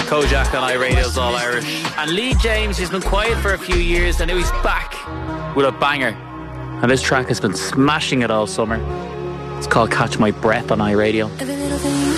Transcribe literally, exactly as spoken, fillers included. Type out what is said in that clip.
Kojak on iRadio's All Irish. And Lee James, he's been quiet for a few years and now he's back with a banger. And this track has been smashing it all summer. It's called Catch My Breath on iRadio. Every little thing